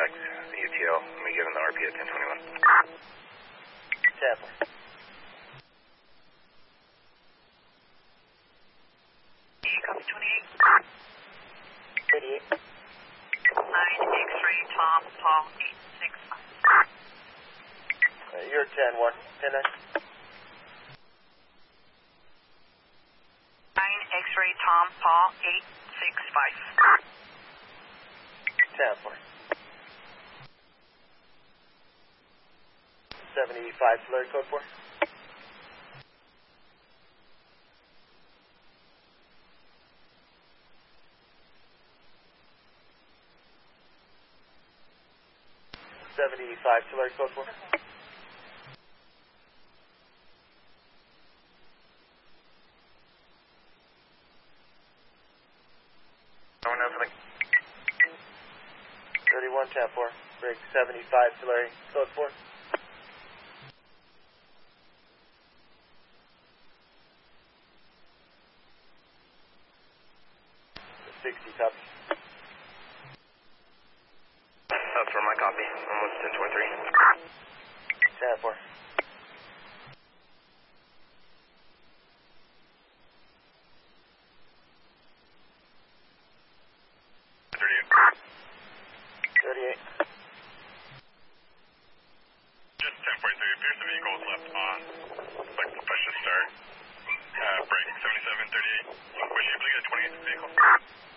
contact the UTL. Let me get in the RP at 1021. 10-4. Copy 28. 88. 9 X-ray Tom Paul 865. You're 10-1. 10-9. 9 X-ray Tom Paul 865. 10-4. 75 Flurry code 4. 75 Tulare code 4. No one knows, like, 31-10-4. Break 75 Tulare code 4. 60 copy. for my copy. Almost 1023. 10-4.